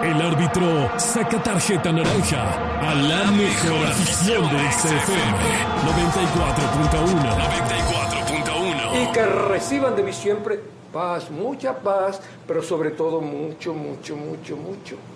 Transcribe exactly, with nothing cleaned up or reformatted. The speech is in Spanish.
El árbitro saca tarjeta naranja a la mejor afición de X F M noventa y cuatro punto uno. noventa y cuatro punto uno. Y que reciban de mí siempre paz, mucha paz, pero sobre todo mucho, mucho, mucho, mucho